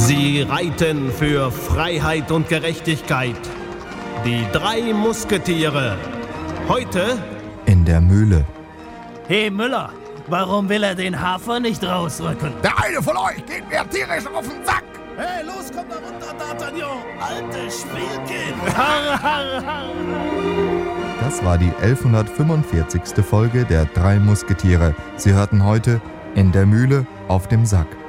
Sie reiten für Freiheit und Gerechtigkeit. Die 3 Musketiere. Heute in der Mühle. Hey Müller, warum will er den Hafer nicht rausrücken? Der eine von euch geht mir tierisch auf den Sack. Hey, los, komm da runter, D'Artagnan! Altes Spielkind! Har, har, har. Das war die 1145. Folge der 3 Musketiere. Sie hörten heute in der Mühle auf dem Sack.